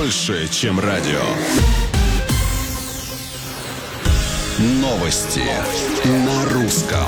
больше, чем радио. Новости на русском.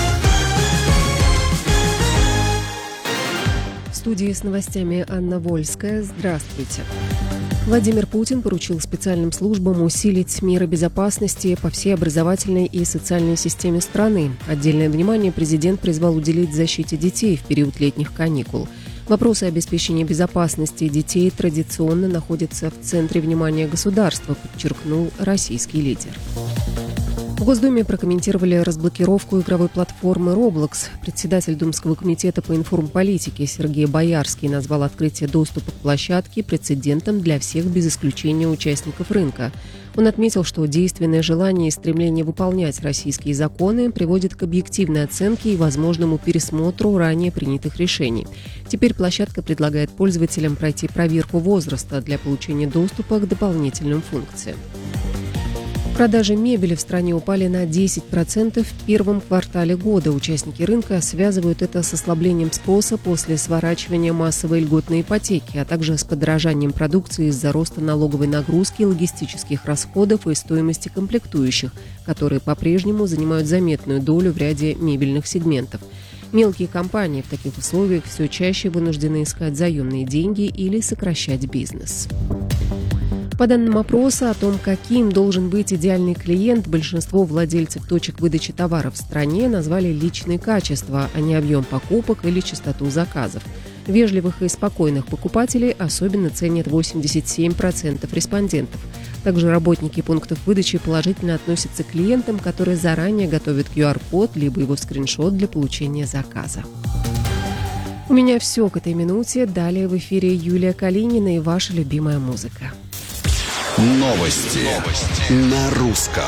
В студии с новостями Анна Вольская. Здравствуйте. Владимир Путин поручил специальным службам усилить меры безопасности по всей образовательной и социальной системе страны. Отдельное внимание президент призвал уделить защите детей в период летних каникул. Вопросы обеспечения безопасности детей традиционно находятся в центре внимания государства, подчеркнул российский лидер. В Госдуме прокомментировали разблокировку игровой платформы Roblox. Председатель Думского комитета по информполитике Сергей Боярский назвал открытие доступа к площадке прецедентом для всех без исключения участников рынка. Он отметил, что действенное желание и стремление выполнять российские законы приводит к объективной оценке и возможному пересмотру ранее принятых решений. Теперь площадка предлагает пользователям пройти проверку возраста для получения доступа к дополнительным функциям. Продажи мебели в стране упали на 10% в первом квартале года. Участники рынка связывают это с ослаблением спроса после сворачивания массовой льготной ипотеки, а также с подорожанием продукции из-за роста налоговой нагрузки, логистических расходов и стоимости комплектующих, которые по-прежнему занимают заметную долю в ряде мебельных сегментов. Мелкие компании в таких условиях все чаще вынуждены искать заемные деньги или сокращать бизнес. По данным опроса о том, каким должен быть идеальный клиент, большинство владельцев точек выдачи товаров в стране назвали личные качества, а не объем покупок или частоту заказов. Вежливых и спокойных покупателей особенно ценят 87% респондентов. Также работники пунктов выдачи положительно относятся к клиентам, которые заранее готовят QR-код либо его скриншот для получения заказа. У меня все к этой минуте. Далее в эфире Юлия Калинина и ваша любимая музыка. Новости на русском.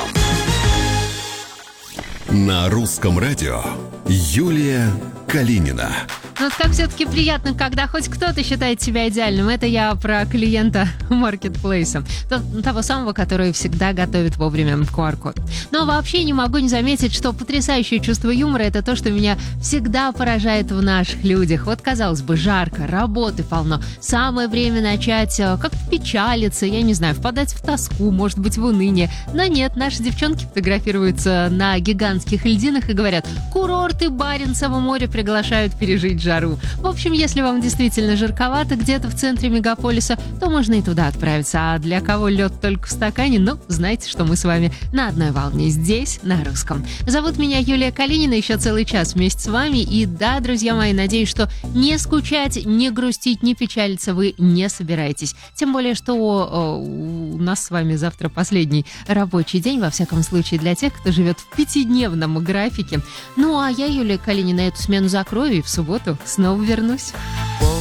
На русском радио Юлия Калинина. Вот как все-таки приятно, когда хоть кто-то считает себя идеальным. Это я про клиента маркетплейса. Того самого, который всегда готовит вовремя QR-код. Но вообще не могу не заметить, что потрясающее чувство юмора — это то, что меня всегда поражает в наших людях. Вот, казалось бы, жарко, работы полно. Самое время начать как-то печалиться, я не знаю, впадать в тоску, может быть, в уныние. Но нет, наши девчонки фотографируются на гигантских льдинах и говорят: курорты Баренцева моря приглашают пережить жару. В общем, если вам действительно жарковато где-то в центре мегаполиса, то можно и туда отправиться. А для кого лед только в стакане, знаете, что мы с вами на одной волне здесь, на русском. Зовут меня Юлия Калинина, еще целый час вместе с вами. И да, друзья мои, надеюсь, что не скучать, не грустить, не печалиться вы не собираетесь. Тем более, что у нас с вами завтра последний рабочий день, во всяком случае, для тех, кто живет в 5-дневном графике. Ну, а я, Юлия Калинина, эту смену закрою и в субботу снова вернусь.